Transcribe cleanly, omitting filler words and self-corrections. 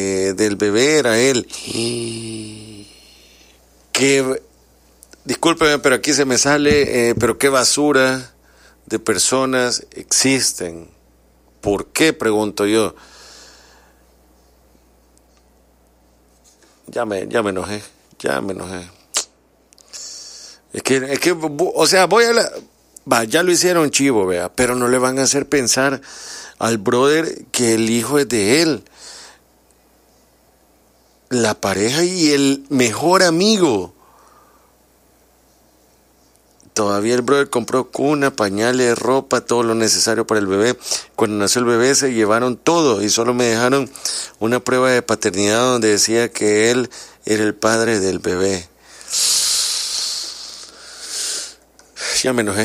del bebé era él. Discúlpeme, pero aquí se me sale, pero qué basura de personas existen. ¿Por qué? Pregunto yo. Ya me enojé. Es que, o sea, ya lo hicieron chivo, vea, pero no le van a hacer pensar al brother que el hijo es de él. La pareja y el mejor amigo. Todavía el brother compró cuna, pañales, ropa, todo lo necesario para el bebé. Cuando nació el bebé se llevaron todo y solo me dejaron una prueba de paternidad donde decía que él era el padre del bebé. Ya me enojé.